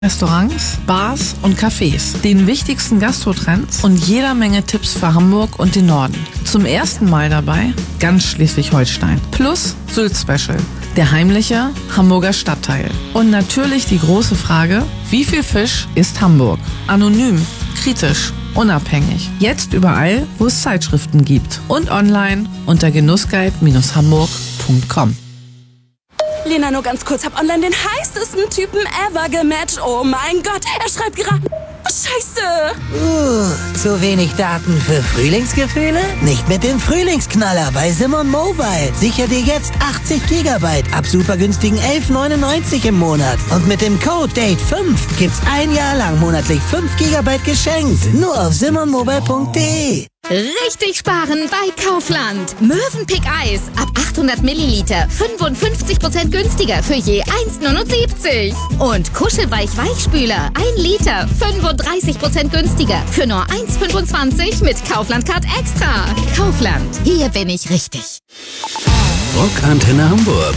Restaurants, Bars und Cafés, den wichtigsten Gastrotrends und jeder Menge Tipps für Hamburg und den Norden. Zum ersten Mal dabei ganz Schleswig-Holstein. Plus Sylt Special, der heimliche Hamburger Stadtteil. Und natürlich die große Frage, wie viel Fisch ist Hamburg? Anonym, kritisch, unabhängig. Jetzt überall, wo es Zeitschriften gibt. Und online unter genussguide-hamburg.com. Lena, nur ganz kurz, hab online den heißesten Typen ever gematcht. Oh mein Gott, er schreibt gerade... Scheiße! Zu wenig Daten für Frühlingsgefühle? Nicht mit dem Frühlingsknaller bei Simon Mobile. Sicher dir jetzt 80 GB ab super günstigen 11,99 im Monat. Und mit dem Code DATE5 gibt's ein Jahr lang monatlich 5 GB geschenkt. Nur auf simonmobile.de. Richtig sparen bei Kaufland. Mövenpick Eis ab 800 Milliliter 55% günstiger für je 1,79. Und Kuschelweich-Weichspüler 1 Liter 35% günstiger für nur 1,25 mit Kaufland-Card Extra. Kaufland, hier bin ich richtig. Rockantenne Hamburg.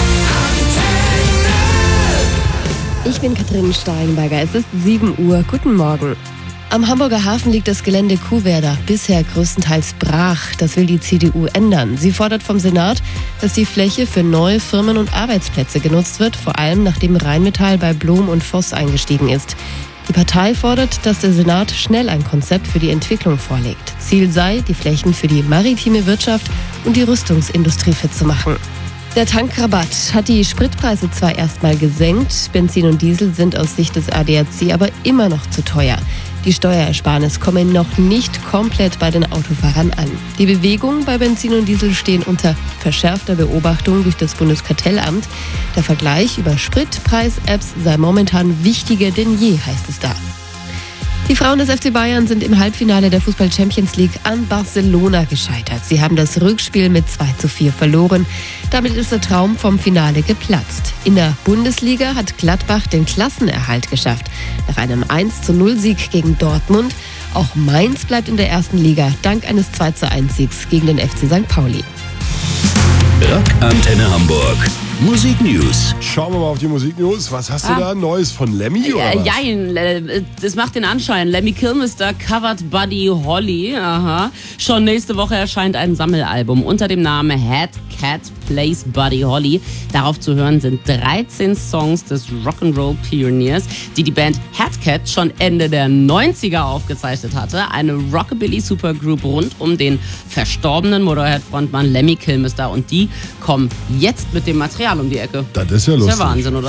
Ich bin Katrin Steinberger. Es ist 7 Uhr. Guten Morgen. Am Hamburger Hafen liegt das Gelände Kuhwerder bisher größtenteils brach. Das will die CDU ändern. Sie fordert vom Senat, dass die Fläche für neue Firmen und Arbeitsplätze genutzt wird, vor allem nachdem Rheinmetall bei Blom und Voss eingestiegen ist. Die Partei fordert, dass der Senat schnell ein Konzept für die Entwicklung vorlegt. Ziel sei, die Flächen für die maritime Wirtschaft und die Rüstungsindustrie fit zu machen. Der Tankrabatt hat die Spritpreise zwar erstmal gesenkt, Benzin und Diesel sind aus Sicht des ADAC aber immer noch zu teuer. Die Steuerersparnis kommen noch nicht komplett bei den Autofahrern an. Die Bewegungen bei Benzin und Diesel stehen unter verschärfter Beobachtung durch das Bundeskartellamt. Der Vergleich über Spritpreis-Apps sei momentan wichtiger denn je, heißt es da. Die Frauen des FC Bayern sind im Halbfinale der Fußball-Champions League an Barcelona gescheitert. Sie haben das Rückspiel mit 2:4 verloren. Damit ist der Traum vom Finale geplatzt. In der Bundesliga hat Gladbach den Klassenerhalt geschafft. Nach einem 1:0-Sieg gegen Dortmund. Auch Mainz bleibt in der ersten Liga, dank eines 2:1-Siegs gegen den FC St. Pauli. Rockantenne Hamburg. Musik News. Schauen wir mal auf die Musik News. Was hast du da Neues von Lemmy? Oder was? Jein, das macht den Anschein. Lemmy Kilmister covert Buddy Holly. Aha. Schon nächste Woche erscheint ein Sammelalbum unter dem Namen Hat Cat Plays Buddy Holly. Darauf zu hören sind 13 Songs des Rock'n'Roll Pioneers, die die Band Hat Cat schon Ende der 90er aufgezeichnet hatte. Eine Rockabilly-Supergroup rund um den verstorbenen Motorhead-Frontmann Lemmy Kilmister. Und die kommen jetzt mit dem Material um die Ecke. Das ist ja lustig. Ist ja Wahnsinn, oder?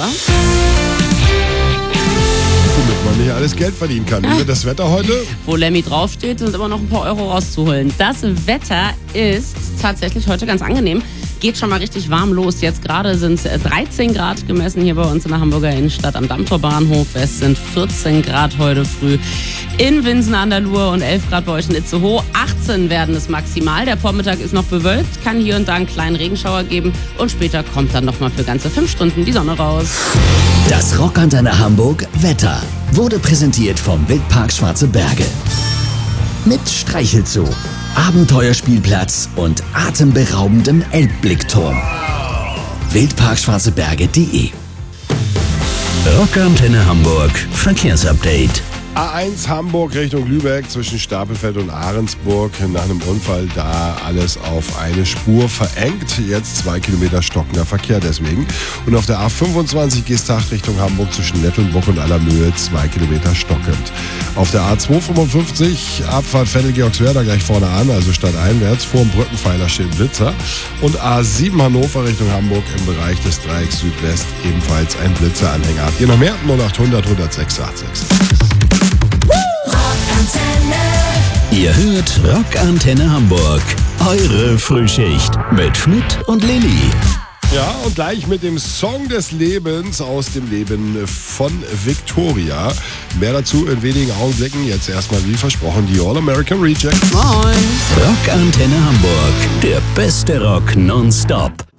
Womit man nicht alles Geld verdienen kann. Wie wird das Wetter heute? Wo Lemmy draufsteht, sind immer noch ein paar Euro rauszuholen. Das Wetter ist tatsächlich heute ganz angenehm. Geht schon mal richtig warm los. Jetzt gerade sind es 13 Grad gemessen hier bei uns in der Hamburger Innenstadt am Dammtorbahnhof. Es sind 14 Grad heute früh in Winsen an der Luhr und 11 Grad bei euch in Itzehoe. 18 werden es maximal. Der Vormittag ist noch bewölkt, kann hier und da einen kleinen Regenschauer geben und später kommt dann nochmal für ganze 5 Stunden die Sonne raus. Das Rockantenne Hamburg Wetter wurde präsentiert vom Wildpark Schwarze Berge. Mit Streichelzoo, Abenteuerspielplatz und atemberaubendem Elbblickturm. Wildparkschwarzeberge.de. Rockantenne Hamburg Verkehrsupdate. A1 Hamburg Richtung Lübeck zwischen Stapelfeld und Ahrensburg. Nach einem Unfall da alles auf eine Spur verengt. Jetzt 2 Kilometer stockender Verkehr deswegen. Und auf der A25 Geesthacht Richtung Hamburg zwischen Nettelnburg und Allermühe 2 Kilometer stockend. Auf der A255 Abfahrt Vettel-Georgswerda gleich vorne an, also stadteinwärts. Vor dem Brückenpfeiler steht ein Blitzer. Und A7 Hannover Richtung Hamburg im Bereich des Dreiecks Südwest ebenfalls ein Blitzeranhänger. Habt ihr noch mehr? 0800 10686. Ihr hört Rockantenne Hamburg. Eure Frühschicht mit Schmidt und Lilly. Ja, und gleich mit dem Song des Lebens aus dem Leben von Victoria. Mehr dazu in wenigen Augenblicken. Jetzt erstmal wie versprochen die All-American Rejects. Moin. Rockantenne Hamburg. Der beste Rock nonstop.